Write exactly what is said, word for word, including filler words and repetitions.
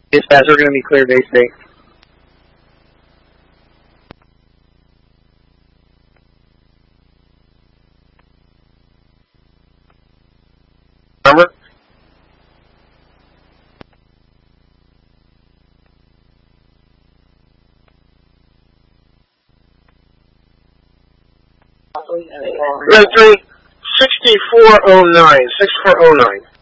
Dispatch are going to be clear, Bay State. Number? Red three, sixty-four oh nine, sixty-four oh nine.